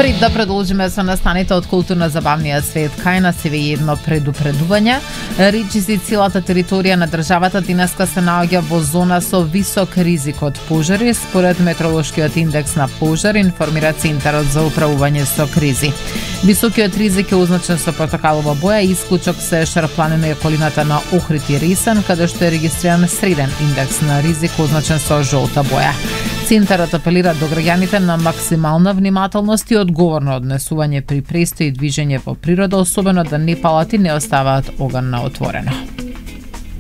Пред да продолжиме со настаните од културно-забавниот свет, кај нас еве едно предупредување. Речиси целата територија на државата денеска се наоѓа во зона со висок ризик од пожари, според метеоролошкиот индекс на пожар, информира Центарот за управување со кризи. Високиот ризик е означен со портокалова боја, исклучок се Шарпланина и околината на Охрид и Ресен, каде што е регистриран среден индекс на ризик означен со жолта боја. Центарот апелира до граѓаните на максимална внимателност и одговорно однесување при престој и движење во природа, особено да не палат и не оставаат оган на отворено.